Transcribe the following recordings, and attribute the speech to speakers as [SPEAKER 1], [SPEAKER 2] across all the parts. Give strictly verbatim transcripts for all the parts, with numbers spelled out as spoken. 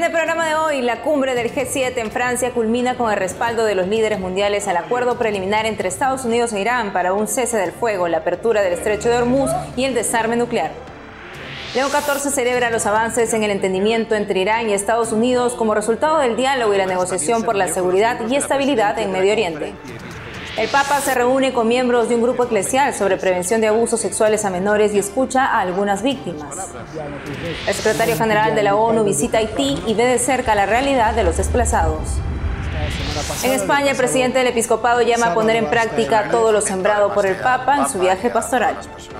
[SPEAKER 1] En el programa de hoy, la cumbre del G siete en Francia culmina con el respaldo de los líderes mundiales al acuerdo preliminar entre Estados Unidos e Irán para un cese del fuego, la apertura del estrecho de Hormuz y el desarme nuclear. León catorce celebra los avances en el entendimiento entre Irán y Estados Unidos como resultado del diálogo y la negociación por la seguridad y estabilidad en Medio Oriente. El Papa se reúne con miembros de un grupo eclesial sobre prevención de abusos sexuales a menores y escucha a algunas víctimas. El secretario general de la ONU visita Haití y ve de cerca la realidad de los desplazados. En España, el presidente del episcopado llama a poner en práctica todo lo sembrado por el Papa en su viaje pastoral.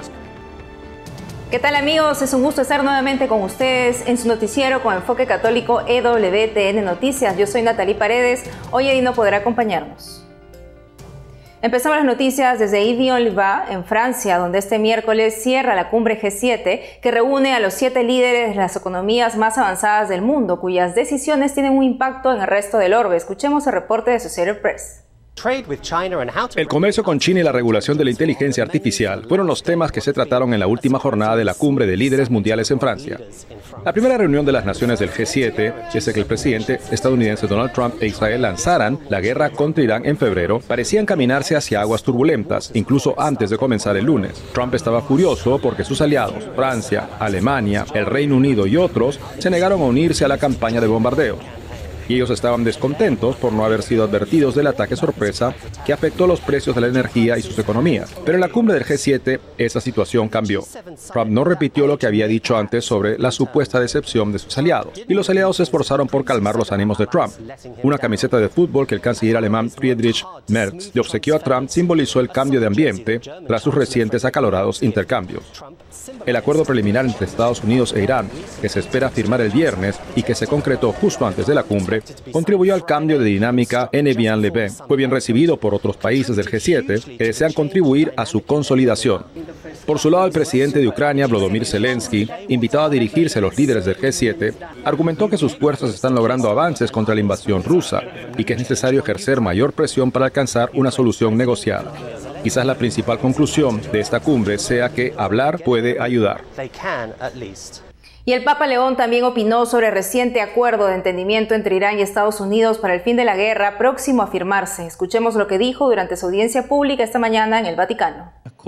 [SPEAKER 1] ¿Qué tal, amigos? Es un gusto estar nuevamente con ustedes en su noticiero con enfoque católico E W T N Noticias. Yo soy Natalie Paredes. Hoy Eddie no podrá acompañarnos. Empezamos las noticias desde Yvy-en-Liva, en Francia, donde este miércoles cierra la cumbre G siete, que reúne a los siete líderes de las economías más avanzadas del mundo, cuyas decisiones tienen un impacto en el resto del orbe. Escuchemos el reporte de Associated Press.
[SPEAKER 2] El comercio con China y la regulación de la inteligencia artificial fueron los temas que se trataron en la última jornada de la cumbre de líderes mundiales en Francia. La primera reunión de las naciones del G siete, desde que el presidente estadounidense Donald Trump e Israel lanzaran la guerra contra Irán en febrero, parecía encaminarse hacia aguas turbulentas, incluso antes de comenzar el lunes. Trump estaba furioso porque sus aliados, Francia, Alemania, el Reino Unido y otros, se negaron a unirse a la campaña de bombardeo. Y ellos estaban descontentos por no haber sido advertidos del ataque sorpresa que afectó los precios de la energía y sus economías. Pero en la cumbre del G siete, esa situación cambió. Trump no repitió lo que había dicho antes sobre la supuesta decepción de sus aliados, y los aliados se esforzaron por calmar los ánimos de Trump. Una camiseta de fútbol que el canciller alemán Friedrich Merz le obsequió a Trump simbolizó el cambio de ambiente tras sus recientes acalorados intercambios. El acuerdo preliminar entre Estados Unidos e Irán, que se espera firmar el viernes y que se concretó justo antes de la cumbre, contribuyó al cambio de dinámica en Yvy-en-Liva. Fue bien recibido por otros países del G siete que desean contribuir a su consolidación. Por su lado, el presidente de Ucrania, Volodymyr Zelensky, invitado a dirigirse a los líderes del G siete, argumentó que sus fuerzas están logrando avances contra la invasión rusa y que es necesario ejercer mayor presión para alcanzar una solución negociada. Quizás la principal conclusión de esta cumbre sea que hablar puede ayudar.
[SPEAKER 1] Y el Papa León también opinó sobre el reciente acuerdo de entendimiento entre Irán y Estados Unidos para el fin de la guerra próximo a firmarse. Escuchemos lo que dijo durante su audiencia pública esta mañana en el Vaticano.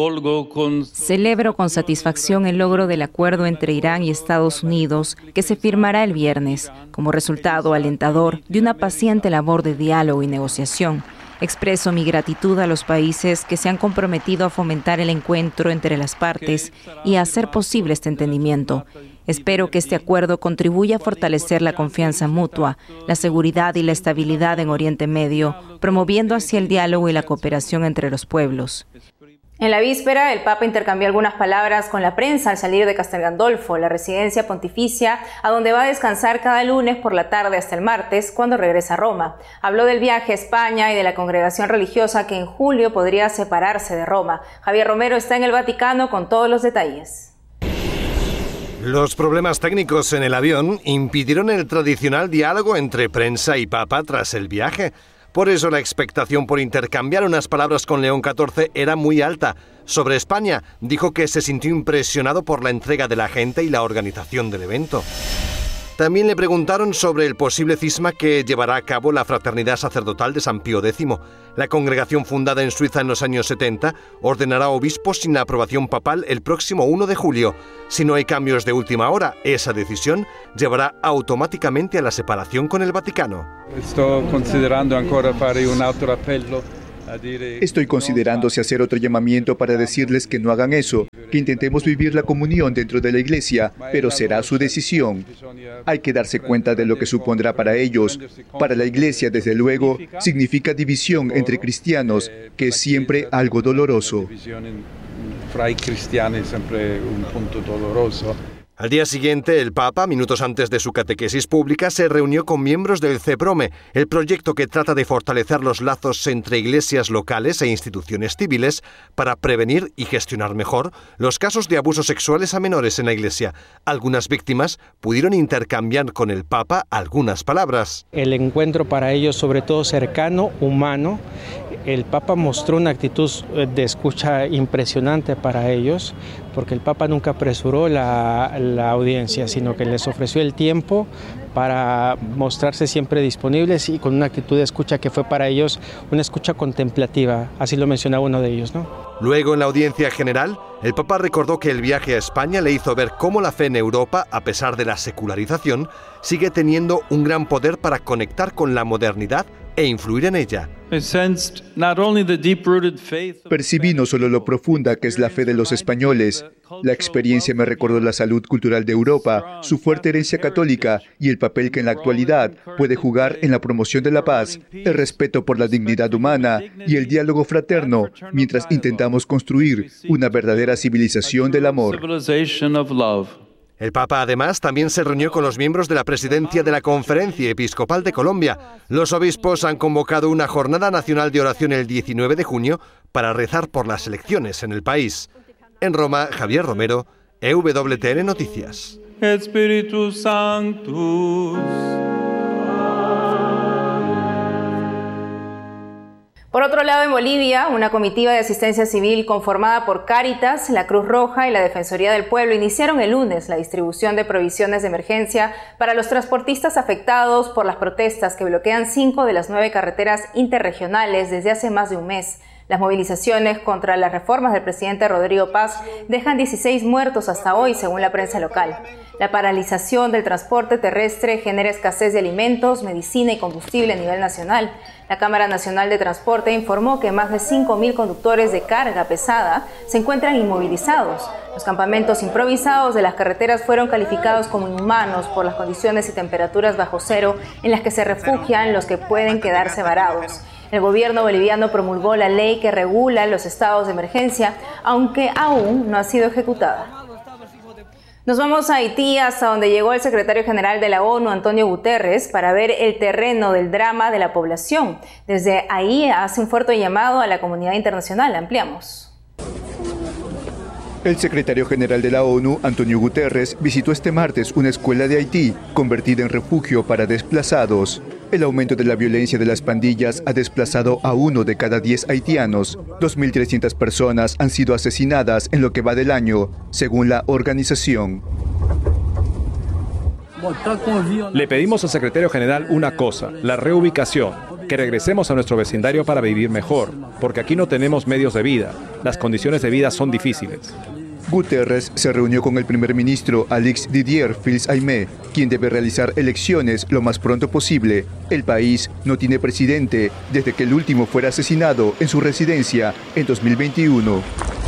[SPEAKER 3] Celebro con satisfacción el logro del acuerdo entre Irán y Estados Unidos que se firmará el viernes, como resultado alentador de una paciente labor de diálogo y negociación. Expreso mi gratitud a los países que se han comprometido a fomentar el encuentro entre las partes y a hacer posible este entendimiento. Espero que este acuerdo contribuya a fortalecer la confianza mutua, la seguridad y la estabilidad en Oriente Medio, promoviendo así el diálogo y la cooperación entre los pueblos.
[SPEAKER 1] En la víspera, el Papa intercambió algunas palabras con la prensa al salir de Castel Gandolfo, la residencia pontificia, a donde va a descansar cada lunes por la tarde hasta el martes, cuando regresa a Roma. Habló del viaje a España y de la congregación religiosa que en julio podría separarse de Roma. Javier Romero está en el Vaticano con todos los detalles.
[SPEAKER 4] Los problemas técnicos en el avión impidieron el tradicional diálogo entre prensa y Papa tras el viaje. Por eso la expectación por intercambiar unas palabras con León catorce era muy alta. Sobre España, dijo que se sintió impresionado por la entrega de la gente y la organización del evento. También le preguntaron sobre el posible cisma que llevará a cabo la Fraternidad Sacerdotal de San Pío X. La congregación fundada en Suiza en los años setenta ordenará obispos sin la aprobación papal el próximo uno de julio. Si no hay cambios de última hora, esa decisión llevará automáticamente a la separación con el Vaticano.
[SPEAKER 5] Estoy considerando ancora fare un altro appello.
[SPEAKER 6] Estoy considerando si hacer otro llamamiento para decirles que no hagan eso, que intentemos vivir la comunión dentro de la Iglesia, pero será su decisión. Hay que darse cuenta de lo que supondrá para ellos. Para la Iglesia, desde luego, significa división entre cristianos, que es siempre algo doloroso.
[SPEAKER 5] Fra i cristiani es siempre un punto doloroso.
[SPEAKER 4] Al día siguiente, el Papa, minutos antes de su catequesis pública, se reunió con miembros del CEPROME, el proyecto que trata de fortalecer los lazos entre iglesias locales e instituciones civiles para prevenir y gestionar mejor los casos de abusos sexuales a menores en la Iglesia. Algunas víctimas pudieron intercambiar con el Papa algunas palabras.
[SPEAKER 7] El encuentro para ellos, sobre todo cercano, humano, El Papa mostró una actitud de escucha impresionante para ellos, porque el Papa nunca apresuró la, la audiencia, sino que les ofreció el tiempo para mostrarse siempre disponibles y con una actitud de escucha que fue para ellos una escucha contemplativa, así lo mencionaba uno de ellos, ¿no?
[SPEAKER 4] Luego, en la audiencia general, el Papa recordó que el viaje a España le hizo ver cómo la fe en Europa, a pesar de la secularización, sigue teniendo un gran poder para conectar con la modernidad e influir en ella.
[SPEAKER 6] Percibí no solo lo profunda que es la fe de los españoles. La experiencia me recordó la salud cultural de Europa, su fuerte herencia católica y el papel que en la actualidad puede jugar en la promoción de la paz, el respeto por la dignidad humana y el diálogo fraterno, mientras intentamos construir una verdadera civilización del amor.
[SPEAKER 4] El Papa, además, también se reunió con los miembros de la presidencia de la Conferencia Episcopal de Colombia. Los obispos han convocado una jornada nacional de oración el diecinueve de junio para rezar por las elecciones en el país. En Roma, Javier Romero, E W T N Noticias.
[SPEAKER 8] Espíritu Sanctus.
[SPEAKER 1] Por otro lado, en Bolivia, una comitiva de asistencia civil conformada por Cáritas, la Cruz Roja y la Defensoría del Pueblo iniciaron el lunes la distribución de provisiones de emergencia para los transportistas afectados por las protestas que bloquean cinco de las nueve carreteras interregionales desde hace más de un mes. Las movilizaciones contra las reformas del presidente Rodrigo Paz dejan dieciséis muertos hasta hoy, según la prensa local. La paralización del transporte terrestre genera escasez de alimentos, medicina y combustible a nivel nacional. La Cámara Nacional de Transporte informó que más de cinco mil conductores de carga pesada se encuentran inmovilizados. Los campamentos improvisados de las carreteras fueron calificados como inhumanos por las condiciones y temperaturas bajo cero en las que se refugian los que pueden quedarse varados. El gobierno boliviano promulgó la ley que regula los estados de emergencia, aunque aún no ha sido ejecutada. Nos vamos a Haití, hasta donde llegó el secretario general de la ONU, Antonio Guterres, para ver el terreno del drama de la población. Desde ahí hace un fuerte llamado a la comunidad internacional. Ampliamos.
[SPEAKER 6] El secretario general de la ONU, Antonio Guterres, visitó este martes una escuela de Haití, convertida en refugio para desplazados. El aumento de la violencia de las pandillas ha desplazado a uno de cada diez haitianos. dos mil trescientas personas han sido asesinadas en lo que va del año, según la organización.
[SPEAKER 2] Le pedimos al secretario general una cosa, la reubicación, que regresemos a nuestro vecindario para vivir mejor, porque aquí no tenemos medios de vida, las condiciones de vida son difíciles.
[SPEAKER 6] Guterres se reunió con el primer ministro Alix Didier Fils-Aimé, quien debe realizar elecciones lo más pronto posible. El país no tiene presidente desde que el último fuera asesinado en su residencia en dos mil veintiuno.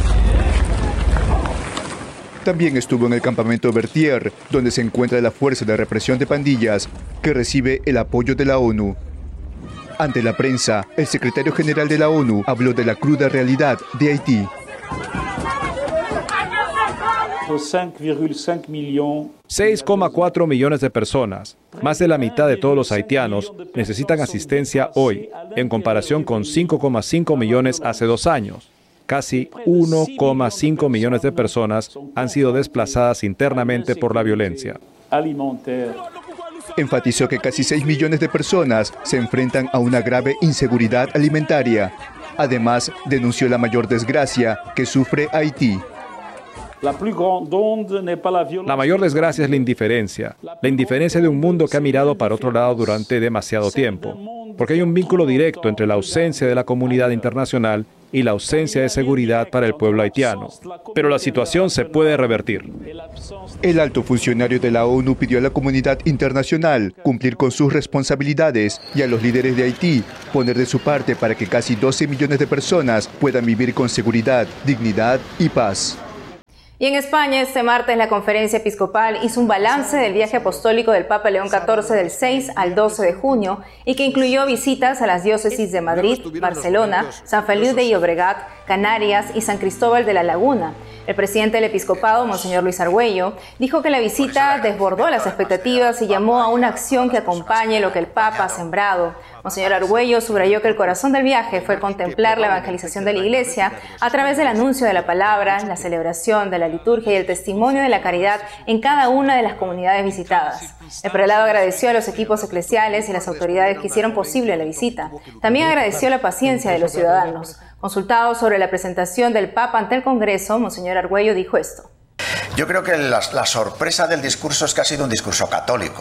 [SPEAKER 6] También estuvo en el campamento Berthier, donde se encuentra la Fuerza de Represión de Pandillas, que recibe el apoyo de la ONU. Ante la prensa, el secretario general de la ONU habló de la cruda realidad de Haití.
[SPEAKER 2] seis coma cuatro millones de personas, más de la mitad de todos los haitianos, necesitan asistencia hoy, en comparación con cinco coma cinco millones hace dos años. Casi uno coma cinco millones de personas han sido desplazadas internamente por la violencia.
[SPEAKER 6] Enfatizó que casi seis millones de personas se enfrentan a una grave inseguridad alimentaria. Además, denunció la mayor desgracia que sufre Haití.
[SPEAKER 2] La mayor desgracia es la indiferencia, la indiferencia de un mundo que ha mirado para otro lado durante demasiado tiempo, porque hay un vínculo directo entre la ausencia de la comunidad internacional y la ausencia de seguridad para el pueblo haitiano. Pero la situación se puede revertir.
[SPEAKER 6] El alto funcionario de la ONU pidió a la comunidad internacional cumplir con sus responsabilidades y a los líderes de Haití poner de su parte para que casi doce millones de personas puedan vivir con seguridad, dignidad y paz.
[SPEAKER 1] Y en España, este martes, la Conferencia Episcopal hizo un balance del viaje apostólico del Papa León catorce del seis al doce de junio y que incluyó visitas a las diócesis de Madrid, Barcelona, San Feliu de Llobregat, Canarias y San Cristóbal de la Laguna. El presidente del episcopado, Monseñor Luis Argüello, dijo que la visita desbordó las expectativas y llamó a una acción que acompañe lo que el Papa ha sembrado. Monseñor Argüello subrayó que el corazón del viaje fue contemplar la evangelización de la Iglesia a través del anuncio de la palabra, la celebración de la la liturgia y el testimonio de la caridad en cada una de las comunidades visitadas. El prelado agradeció a los equipos eclesiales y las autoridades que hicieron posible la visita. También agradeció la paciencia de los ciudadanos. Consultado sobre la presentación del Papa ante el Congreso, Monseñor Argüello dijo esto.
[SPEAKER 9] Yo creo que la, la sorpresa del discurso es que ha sido un discurso católico.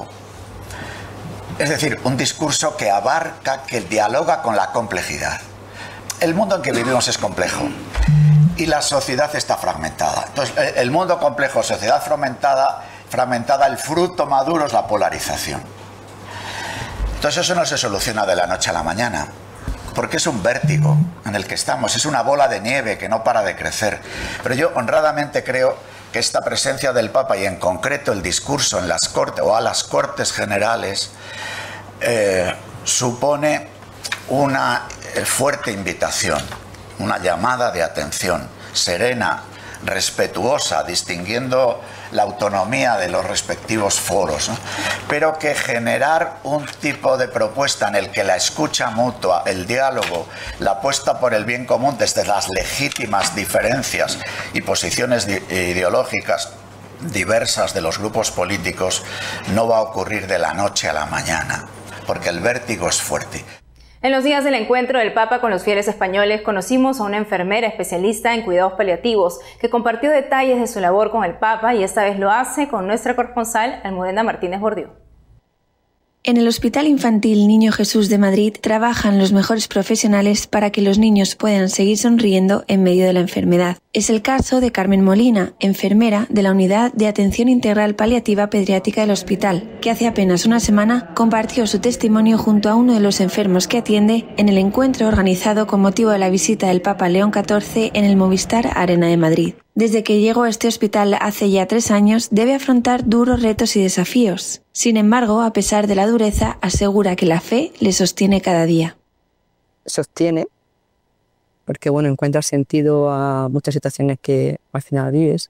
[SPEAKER 9] Es decir, un discurso que abarca, que dialoga con la complejidad. El mundo en que vivimos es complejo y la sociedad está fragmentada. Entonces, el mundo complejo, sociedad fragmentada, fragmentada, el fruto maduro es la polarización. Entonces eso no se soluciona de la noche a la mañana, porque es un vértigo en el que estamos, es una bola de nieve que no para de crecer. Pero yo honradamente creo que esta presencia del Papa y en concreto el discurso en las cortes o a las Cortes Generales eh, supone una fuerte invitación, una llamada de atención serena, respetuosa, distinguiendo la autonomía de los respectivos foros, ¿no? Pero que generar un tipo de propuesta en el que la escucha mutua, el diálogo, la apuesta por el bien común desde las legítimas diferencias y posiciones ideológicas diversas de los grupos políticos no va a ocurrir de la noche a la mañana, porque el vértigo es fuerte.
[SPEAKER 1] En los días del encuentro del Papa con los fieles españoles, conocimos a una enfermera especialista en cuidados paliativos que compartió detalles de su labor con el Papa y esta vez lo hace con nuestra corresponsal Almudena Martínez Bordiú.
[SPEAKER 10] En el Hospital Infantil Niño Jesús de Madrid trabajan los mejores profesionales para que los niños puedan seguir sonriendo en medio de la enfermedad. Es el caso de Carmen Molina, enfermera de la Unidad de Atención Integral Paliativa Pediátrica del hospital, que hace apenas una semana compartió su testimonio junto a uno de los enfermos que atiende en el encuentro organizado con motivo de la visita del Papa León catorce en el Movistar Arena de Madrid. Desde que llegó a este hospital hace ya tres años, debe afrontar duros retos y desafíos. Sin embargo, a pesar de la dureza, asegura que la fe le sostiene cada día.
[SPEAKER 11] Sostiene, porque bueno, encuentras sentido a muchas situaciones que al final vives.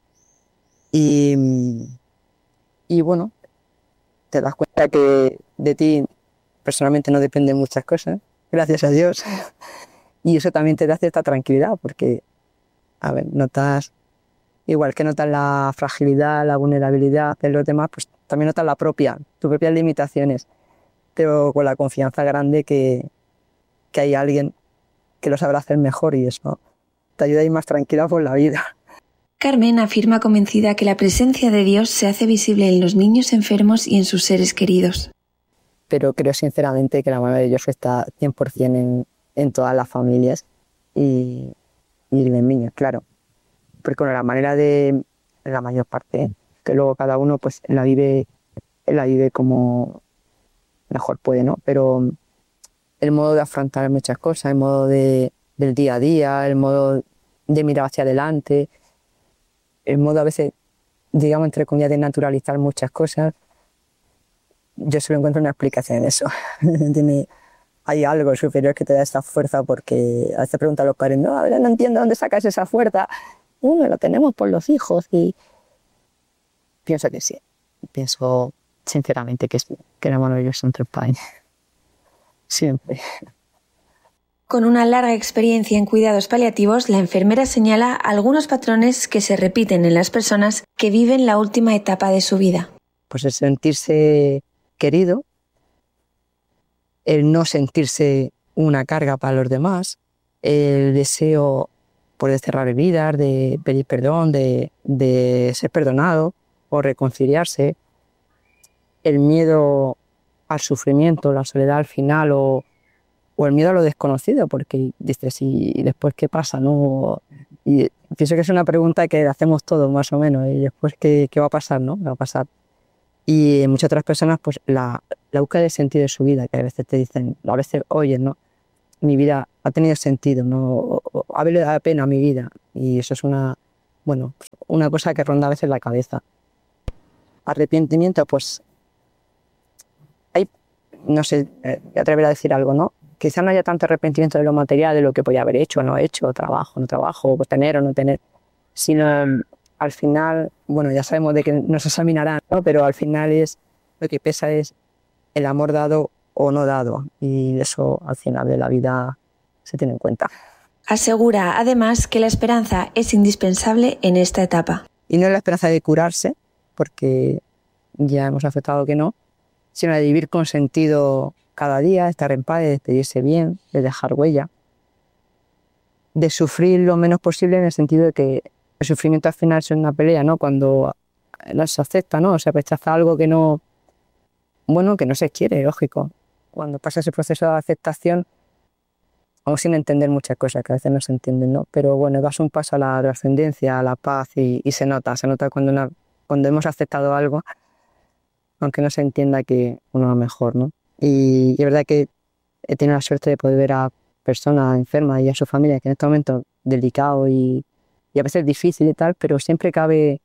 [SPEAKER 11] Y, y bueno, te das cuenta que de ti personalmente no dependen muchas cosas, gracias a Dios. Y eso también te da cierta tranquilidad, porque a ver, notas, igual que notas la fragilidad, la vulnerabilidad de los demás, pues también notas la propia, tus propias limitaciones, pero con la confianza grande que, que hay alguien que lo sabrá hacer mejor y eso te ayuda a ir más tranquila por la vida.
[SPEAKER 10] Carmen afirma convencida que la presencia de Dios se hace visible en los niños enfermos y en sus seres queridos.
[SPEAKER 11] Pero creo sinceramente que la mano de Dios está cien por ciento en, en todas las familias y y de niños, claro, porque bueno, la manera de, la mayor parte, que luego cada uno pues la vive, la vive como mejor puede, ¿no? Pero el modo de afrontar muchas cosas, el modo de, del día a día, el modo de mirar hacia adelante, el modo a veces, digamos, entre comillas, de naturalizar muchas cosas, yo solo encuentro una explicación en eso. Tiene, hay algo superior que te da esta fuerza, porque a veces preguntan a los padres, no, a ver, no entiendo dónde sacas esa fuerza. Uno, lo tenemos por los hijos y pienso que sí. Pienso sinceramente que, es, que la mano de Dios entre padres. Siempre.
[SPEAKER 10] Con una larga experiencia en cuidados paliativos, la enfermera señala algunos patrones que se repiten en las personas que viven la última etapa de su vida.
[SPEAKER 11] Pues el sentirse querido, el no sentirse una carga para los demás, el deseo por de cerrar heridas, de pedir perdón, de, de ser perdonado o reconciliarse, el miedo al sufrimiento, la soledad al final o, o el miedo a lo desconocido, porque dices, ¿y después qué pasa? ¿No? Y pienso que es una pregunta que hacemos todos más o menos, y después qué, qué va a pasar, ¿no? ¿Qué va a pasar? Y en muchas otras personas, pues la, la búsqueda de sentido de su vida, que a veces te dicen, a veces oyes, ¿no? Mi vida ha tenido sentido, ¿no? Ha valido la pena mi vida. Y eso es una, bueno, una cosa que ronda a veces la cabeza. Arrepentimiento, pues, hay, no sé, me atreveré a decir algo, ¿no? Quizá no haya tanto arrepentimiento de lo material, de lo que podía haber hecho o no hecho, trabajo, no trabajo, pues tener o no tener, sino al final, bueno, ya sabemos de que nos examinarán, ¿no? Pero al final es, lo que pesa es el amor dado o no dado, y eso al final de la vida se tiene en cuenta.
[SPEAKER 10] Asegura además que la esperanza es indispensable en esta etapa.
[SPEAKER 11] Y no es la esperanza de curarse, porque ya hemos aceptado que no, sino de vivir con sentido cada día, de estar en paz, de despedirse bien, de dejar huella, de sufrir lo menos posible en el sentido de que el sufrimiento al final es una pelea, ¿no? Cuando no se acepta, ¿no? O se rechaza algo que no, bueno, que no se quiere, lógico. Cuando pasa ese proceso de aceptación, aún sin entender muchas cosas que a veces no se entienden, ¿no? Pero bueno, das un paso a la trascendencia, a la paz y, y se nota, se nota cuando, una, cuando hemos aceptado algo, aunque no se entienda que uno va mejor, ¿no? Y, y es verdad que he tenido la suerte de poder ver a personas enfermas y a su familia, que en este momento delicado y, y a veces difícil y tal, pero siempre cabe,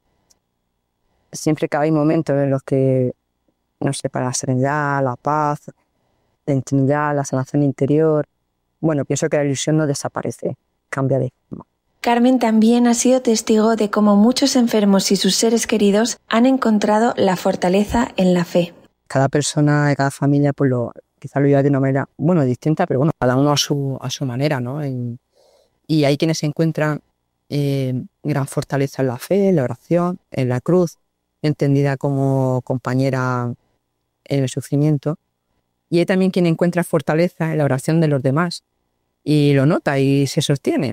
[SPEAKER 11] siempre cabe momentos en los que, no sé, para la serenidad, la paz, la intimidad, la sanación interior. Bueno, pienso que la ilusión no desaparece, cambia de forma.
[SPEAKER 10] Carmen también ha sido testigo de cómo muchos enfermos y sus seres queridos han encontrado la fortaleza en la fe.
[SPEAKER 11] Cada persona de cada familia pues lo, quizá lo lleva de una manera, bueno, distinta, pero bueno, cada uno a su, a su manera, ¿no? En, y hay quienes encuentran eh, gran fortaleza en la fe, en la oración, en la cruz, entendida como compañera en el sufrimiento. Y hay también quien encuentra fortaleza en la oración de los demás y lo nota y se sostiene.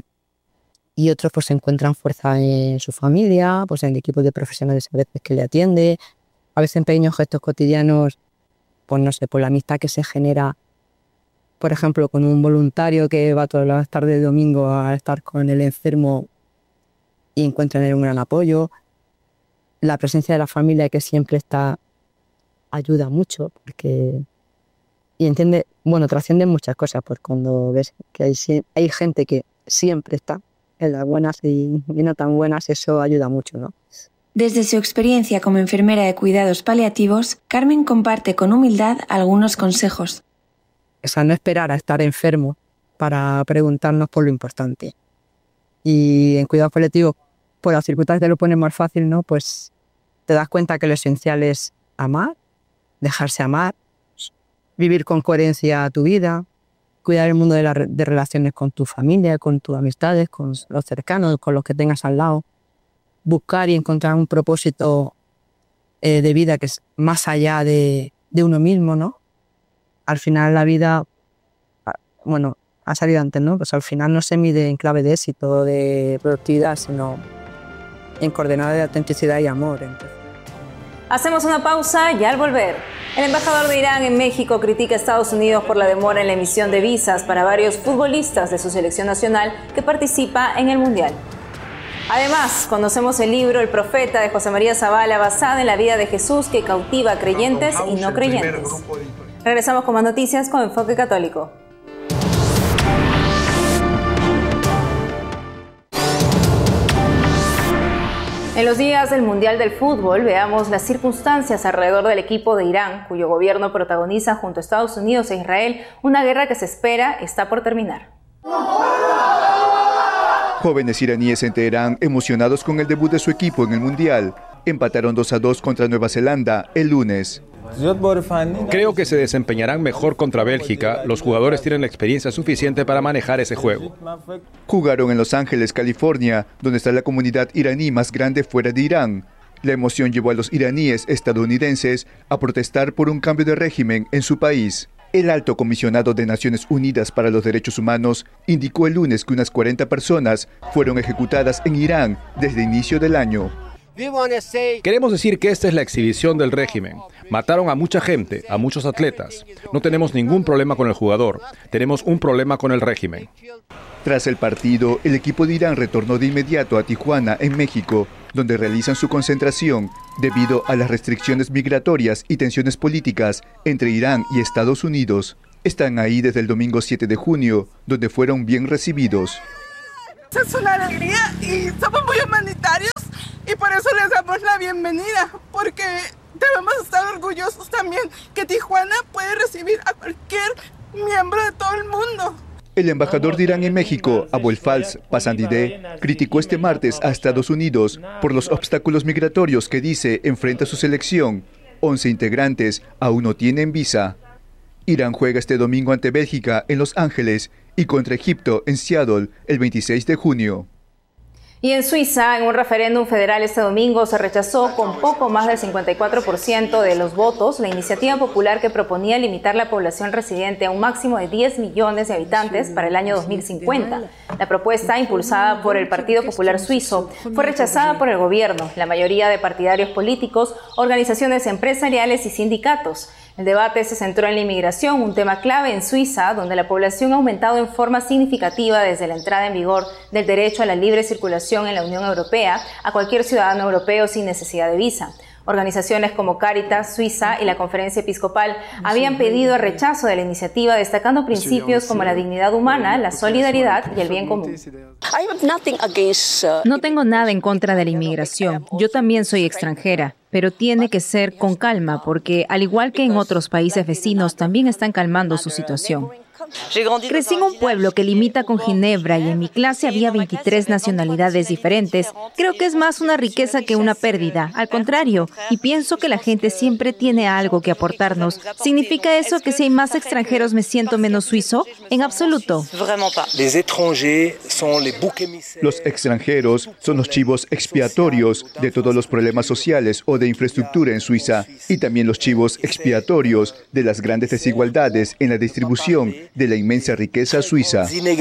[SPEAKER 11] Y otros pues encuentran fuerza en su familia, pues en equipos de profesionales a veces que le atiende, a veces en pequeños gestos cotidianos, pues no sé, por la amistad que se genera, por ejemplo, con un voluntario que va todas las tardes de domingo a estar con el enfermo y encuentra en él un gran apoyo. La presencia de la familia que siempre está ayuda mucho porque... Y entiende, bueno, trasciende muchas cosas, pues cuando ves que hay, hay gente que siempre está en las buenas y, y no tan buenas, eso ayuda mucho, ¿no?
[SPEAKER 10] Desde su experiencia como enfermera de cuidados paliativos, Carmen comparte con humildad algunos consejos.
[SPEAKER 11] O sea, no esperar a estar enfermo para preguntarnos por lo importante. Y en cuidados paliativos, por las circunstancias te lo ponen más fácil, ¿no? Pues te das cuenta que lo esencial es amar, dejarse amar, vivir con coherencia tu vida, cuidar el mundo de, la, de relaciones con tu familia, con tus amistades, con los cercanos, con los que tengas al lado. Buscar y encontrar un propósito eh, de vida que es más allá de, de uno mismo, ¿no? Al final la vida, bueno, ha salido antes, ¿no? Pues al final no se mide en clave de éxito, de productividad, sino en coordenadas de autenticidad y amor. Entonces.
[SPEAKER 1] Hacemos una pausa y al volver, el embajador de Irán en México critica a Estados Unidos por la demora en la emisión de visas para varios futbolistas de su selección nacional que participa en el Mundial. Además, conocemos el libro El Profeta de José María Zavala, basado en la vida de Jesús que cautiva a creyentes y no creyentes. Regresamos con más noticias con Enfoque Católico. En los días del Mundial del Fútbol, veamos las circunstancias alrededor del equipo de Irán, cuyo gobierno protagoniza junto a Estados Unidos e Israel una guerra que se espera está por terminar.
[SPEAKER 6] Jóvenes iraníes en Teherán, emocionados con el debut de su equipo en el Mundial, empataron dos a dos contra Nueva Zelanda el lunes.
[SPEAKER 2] Creo que se desempeñarán mejor contra Bélgica. Los jugadores tienen la experiencia suficiente para manejar ese juego.
[SPEAKER 6] Jugaron en Los Ángeles, California, donde está la comunidad iraní más grande fuera de Irán. La emoción llevó a los iraníes estadounidenses a protestar por un cambio de régimen en su país. El alto comisionado de Naciones Unidas para los Derechos Humanos indicó el lunes que unas cuarenta personas fueron ejecutadas en Irán desde el inicio del año.
[SPEAKER 2] Queremos decir que esta es la exhibición del régimen. Mataron a mucha gente, a muchos atletas. No tenemos ningún problema con el jugador. Tenemos un problema con el régimen.
[SPEAKER 6] Tras el partido, el equipo de Irán retornó de inmediato a Tijuana, en México, donde realizan su concentración debido a las restricciones migratorias y tensiones políticas entre Irán y Estados Unidos. Están ahí desde el domingo siete de junio, donde fueron bien recibidos.
[SPEAKER 12] Es una alegría y somos muy humanitarios y por eso les damos la bienvenida, porque debemos estar orgullosos también que Tijuana puede recibir a cualquier miembro de todo el mundo.
[SPEAKER 6] El embajador de Irán en México, Abolfaz Pasandideh, criticó este martes a Estados Unidos por los obstáculos migratorios que dice enfrenta su selección. once integrantes aún no tienen visa. Irán juega este domingo ante Bélgica en Los Ángeles y contra Egipto en Seattle el veintiséis de junio.
[SPEAKER 1] Y en Suiza, en un referéndum federal este domingo, se rechazó con poco más del cincuenta y cuatro por ciento de los votos la iniciativa popular que proponía limitar la población residente a un máximo de diez millones de habitantes para el año dos mil cincuenta. La propuesta, impulsada por el Partido Popular Suizo, fue rechazada por el gobierno, la mayoría de partidarios políticos, organizaciones empresariales y sindicatos. El debate se centró en la inmigración, un tema clave en Suiza, donde la población ha aumentado en forma significativa desde la entrada en vigor del derecho a la libre circulación en la Unión Europea a cualquier ciudadano europeo sin necesidad de visa. Organizaciones como Cáritas Suiza y la Conferencia Episcopal habían pedido el rechazo de la iniciativa, destacando principios como la dignidad humana, la solidaridad y el bien común.
[SPEAKER 3] No tengo nada en contra de la inmigración. Yo también soy extranjera, pero tiene que ser con calma, porque al igual que en otros países vecinos, también están calmando su situación. Crecí en un pueblo que limita con Ginebra y en mi clase había veintitrés nacionalidades diferentes. Creo que es más una riqueza que una pérdida. Al contrario, y pienso que la gente siempre tiene algo que aportarnos. ¿Significa eso que si hay más extranjeros me siento menos suizo? En absoluto.
[SPEAKER 6] Los extranjeros son los chivos expiatorios de todos los problemas sociales o de infraestructura en Suiza, y también los chivos expiatorios de las grandes desigualdades en la distribución de la inmensa riqueza suiza.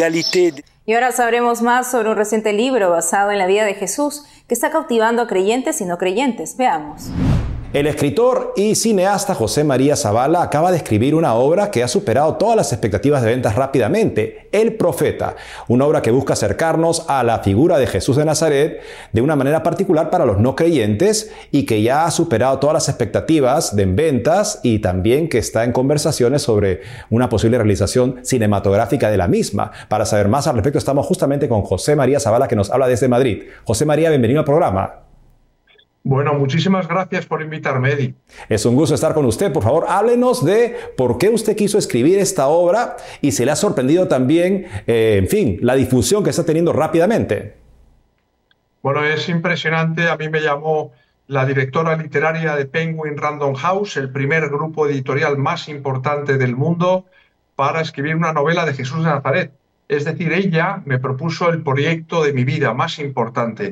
[SPEAKER 1] Y ahora sabremos más sobre un reciente libro basado en la vida de Jesús que está cautivando a creyentes y no creyentes. Veamos.
[SPEAKER 13] El escritor y cineasta José María Zavala acaba de escribir una obra que ha superado todas las expectativas de ventas rápidamente, El Profeta, una obra que busca acercarnos a la figura de Jesús de Nazaret de una manera particular para los no creyentes y que ya ha superado todas las expectativas de ventas y también que está en conversaciones sobre una posible realización cinematográfica de la misma. Para saber más al respecto estamos justamente con José María Zavala, que nos habla desde Madrid. José María, bienvenido al programa.
[SPEAKER 14] Bueno, muchísimas gracias por invitarme, Eddie.
[SPEAKER 13] Es un gusto estar con usted. Por favor, háblenos de por qué usted quiso escribir esta obra y se le ha sorprendido también, eh, en fin, la difusión que está teniendo rápidamente.
[SPEAKER 14] Bueno, es impresionante. A mí me llamó la directora literaria de Penguin Random House, el primer grupo editorial más importante del mundo, para escribir una novela de Jesús de Nazaret. Es decir, ella me propuso el proyecto de mi vida más importante.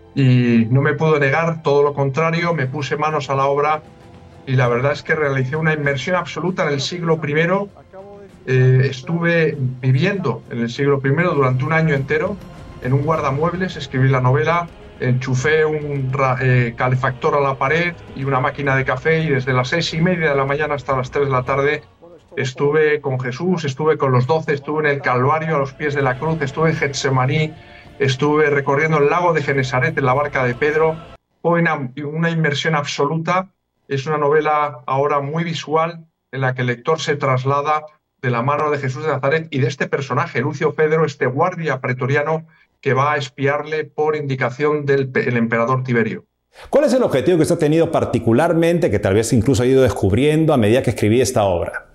[SPEAKER 14] Y no me puedo negar, todo lo contrario, me puse manos a la obra y la verdad es que realicé una inmersión absoluta en el siglo primero. Eh, estuve viviendo en el siglo primero durante un año entero en un guardamuebles, escribí la novela, enchufé un eh, calefactor a la pared y una máquina de café y desde las seis y media de la mañana hasta las tres de la tarde estuve con Jesús, estuve con los doce, estuve en el Calvario a los pies de la cruz, estuve en Getsemaní. Estuve recorriendo el lago de Genesaret en la barca de Pedro. Fue una, una inmersión absoluta. Es una novela ahora muy visual en la que el lector se traslada de la mano de Jesús de Nazaret y de este personaje, Lucio Fedro, este guardia pretoriano que va a espiarle por indicación del el emperador Tiberio.
[SPEAKER 13] ¿Cuál es el objetivo que usted ha tenido particularmente, que tal vez incluso ha ido descubriendo a medida que escribí esta obra?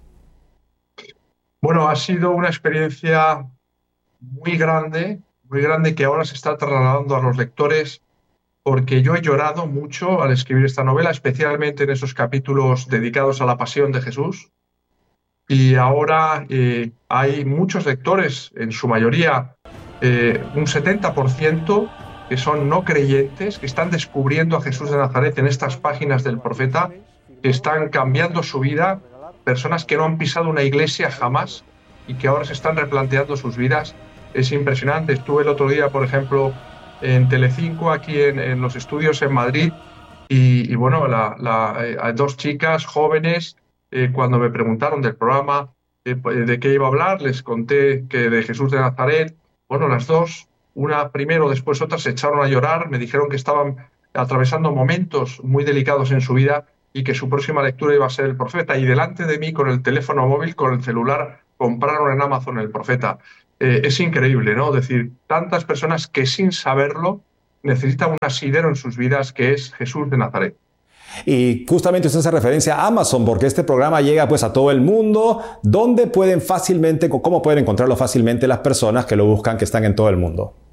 [SPEAKER 14] Bueno, ha sido una experiencia muy grande, muy grande que ahora se está trasladando a los lectores, porque yo he llorado mucho al escribir esta novela, especialmente en esos capítulos dedicados a la pasión de Jesús. Y ahora eh, hay muchos lectores, en su mayoría eh, un setenta por ciento, que son no creyentes, que están descubriendo a Jesús de Nazaret en estas páginas del Profeta, que están cambiando su vida, personas que no han pisado una iglesia jamás y que ahora se están replanteando sus vidas. Es impresionante. Estuve el otro día, por ejemplo, en Telecinco, aquí en, en los estudios en Madrid, y, y bueno, la, la, eh, dos chicas jóvenes, eh, cuando me preguntaron del programa, eh, de qué iba a hablar, les conté que de Jesús de Nazaret. Bueno, las dos, una primero, después otra, se echaron a llorar, me dijeron que estaban atravesando momentos muy delicados en su vida y que su próxima lectura iba a ser El Profeta. Y delante de mí, con el teléfono móvil, con el celular, compraron en Amazon El Profeta. Eh, es increíble, ¿no? Es decir, tantas personas que sin saberlo necesitan un asidero en sus vidas que es Jesús de Nazaret.
[SPEAKER 13] Y justamente usted hace referencia a Amazon, porque este programa llega pues a todo el mundo. ¿Dónde pueden fácilmente, cómo pueden encontrarlo fácilmente las personas que lo buscan, que están en todo el mundo?